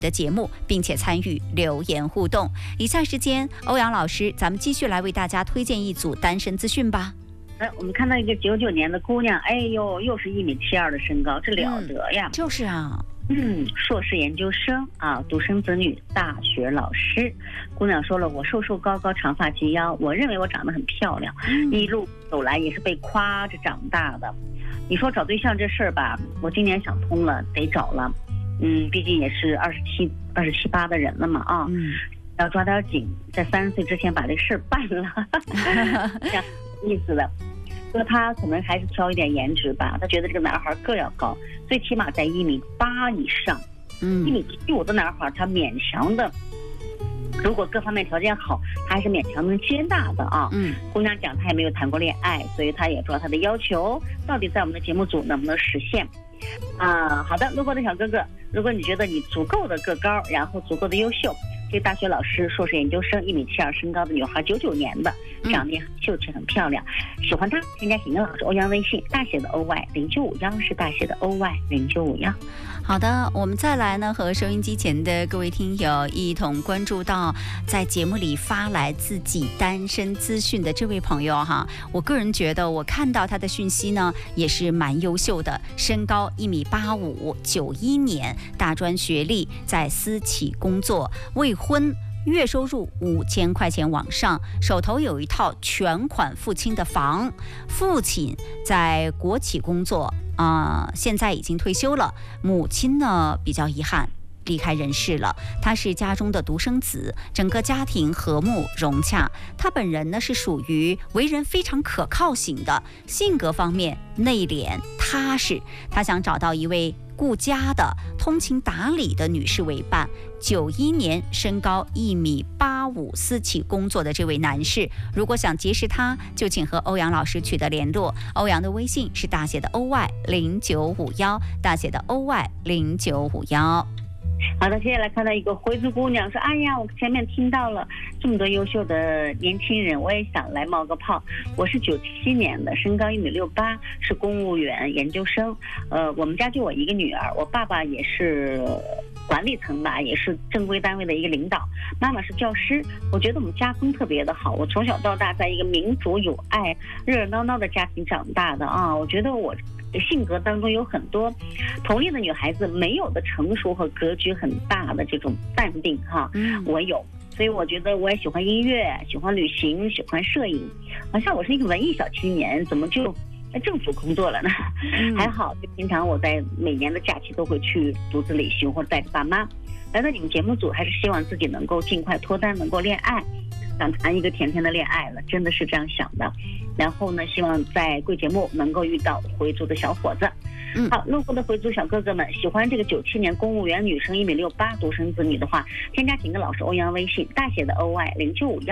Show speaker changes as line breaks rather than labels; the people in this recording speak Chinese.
的节目，并且参与留言互动。以下时间，欧阳老师，咱们继续来为大家推荐一组单身资讯吧。
我们看到一个99年的姑娘，哎呦，又是1.72米的身高，这了得呀！
就是啊。
硕士研究生啊，独生子女，大学老师。姑娘说了，我瘦瘦高高，长发及腰，我认为我长得很漂亮，一路走来也是被夸着长大的。你说找对象这事儿吧，我今年想通了，得找了。毕竟也是27、28的人了嘛啊，要抓点紧，在30岁之前把这事儿办了，这样意思的。说他可能还是挑一点颜值吧，他觉得这个男孩个要高，最起码在1.8米以上，1.75米的男孩他勉强的，如果各方面条件好，他还是勉强能接纳的啊。姑娘讲她也没有谈过恋爱，所以她也知道她的要求到底在我们的节目组能不能实现。好的，路过的小哥哥，如果你觉得你足够的个高，然后足够的优秀，这个大学老师、硕士研究生1.72米身高的女孩，99年的，长得很秀气很漂亮，喜欢她，添加景跟老师欧阳微信，大写的 OY0951是大写的 OY0951。
好的，我们再来呢，和收音机前的各位听友一同关注到在节目里发来自己单身资讯的这位朋友哈。我个人觉得我看到他的讯息呢也是蛮优秀的，身高1.85米，91年大专学历，在私企工作，未婚，月收入5000块钱往上，手头有一套全款付清的房，父亲在国企工作现在已经退休了，母亲呢比较遗憾离开人世了，他是家中的独生子，整个家庭和睦融洽。他本人呢是属于为人非常可靠型的，性格方面内敛踏实，他想找到一位顾家的、通情达理的女士为伴。91年身高1.85米，私企工作的这位男士，如果想结识他，就请和欧阳老师取得联络。欧阳的微信是大写的 OY0951，大写的 OY0951。
好的，接下来看到一个回族姑娘说，哎呀，我前面听到了这么多优秀的年轻人，我也想来冒个泡。我是97年的，身高1.68米，是公务员研究生。我们家就我一个女儿，我爸爸也是管理层吧，也是正规单位的一个领导，妈妈是教师。我觉得我们家风特别的好，我从小到大在一个民主有爱、热热闹闹的家庭长大的啊。我觉得我性格当中有很多同龄的女孩子没有的成熟和格局很大的这种淡定哈，我有，所以我觉得我也喜欢音乐，喜欢旅行，喜欢摄影。好像我是一个文艺小青年，怎么就在政府工作了呢？还好，就平常我在每年的假期都会去独自旅行或者带着爸妈。来到你们节目组，还是希望自己能够尽快脱单，能够恋爱，想谈一个甜甜的恋爱了，真的是这样想的。然后呢，希望在贵节目能够遇到回族的小伙子。好，路过的回族小哥哥们，喜欢这个97年公务员女生1.68米独生子女的话，添加景跟老师欧阳微信，大写的OY0951。